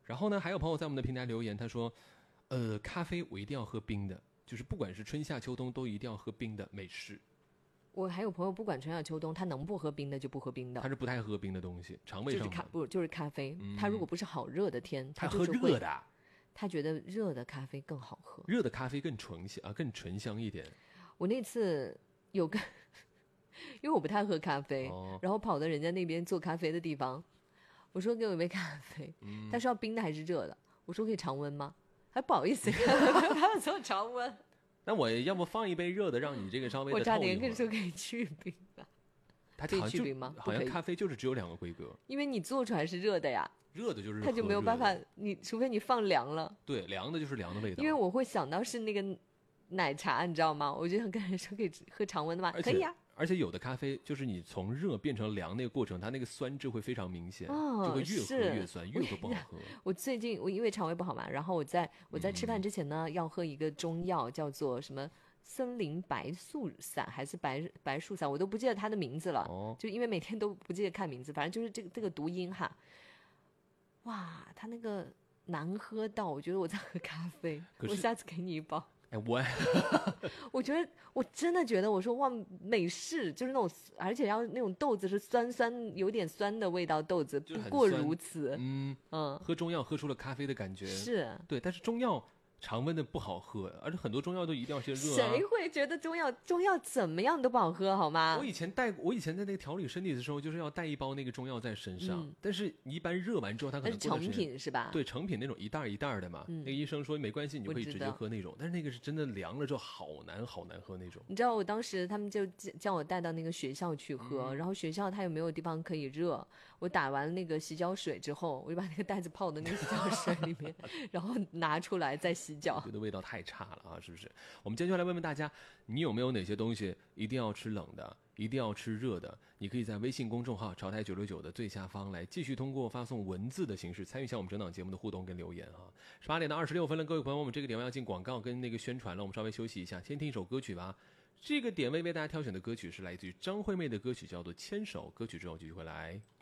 然后呢，还有朋友在我们的平台留言，他说，咖啡我一定要喝冰的，就是不管是春夏秋冬都一定要喝冰的美式。 我还有朋友不管春夏秋冬，他能不喝冰的就不喝冰的， 他是不太喝冰的东西，肠胃上就是咖啡。他如果不是好热的天， 他就是喝热的， 他觉得热的咖啡更好喝， 热的咖啡更醇香一点。 我那次有个，因为我不太喝咖啡，然后跑到人家那边做咖啡的地方，我说给我一杯咖啡，他说要冰的还是热的？我说可以常温吗？还不好意思，他要做常温。 那我要不放一杯热的，让你这个稍微的透一会儿。 我差点跟你说可以去冰的， 它可以去冰吗？ 好像咖啡就是只有2个规格， 因为你做出来是热的呀， 热的就是它就没有办法，你除非你放凉了。 对，凉的就是凉的味道。 因为我会想到是那个奶茶，你知道吗？我就想跟人说可以喝常温的吗？可以啊。 而且有的咖啡就是你从热变成凉那个过程，它那个酸质会非常明显，就会越喝越酸，越喝不好喝。 我最近因为肠胃不好嘛，然后我在吃饭之前呢，要喝一个中药，叫做什么森林白素散还是白术散，我都不记得它的名字了。就因为每天都不记得看名字，反正就是这个读音哈。哇，它那个难喝到我觉得我在喝咖啡，我下次给你一包。我觉得我真的觉得，我说哇，美式就是那种，而且要那种豆子是酸有点酸的味道，豆子不过如此。 喝中药喝出了咖啡的感觉， 是对，但是中药常温的不好喝，而且很多中药都一定要先热。 谁会觉得中药怎么样都不好喝好吗？ 我以前在那个调理身体的时候，就是要带一包那个中药在身上，但是你一般热完之后，它可能是成品是吧？ 对，成品那种一袋一袋的嘛。那个医生说没关系，你就可以直接喝那种，但是那个是真的凉了之后好难喝那种。 你知道我当时他们就叫我带到那个学校去喝，然后学校它有没有地方可以热？我打完那个洗脚水之后，我就把那个袋子泡到那个洗脚水里面，然后拿出来再洗脚。 觉得味道太差了啊，是不是？我们接下来问问大家，你有没有哪些东西一定要吃冷的，一定要吃热的？你可以在微信公众号潮台969的最下方来继续通过发送文字的形式参与一下我们整档节目的互动跟留言啊。18点到26分了，各位朋友，我们这个点位要进广告跟那个宣传了，我们稍微休息一下，先听一首歌曲吧。这个点位为大家挑选的歌曲是来自于张惠妹的歌曲，叫做《牵手》。歌曲之后继续回来。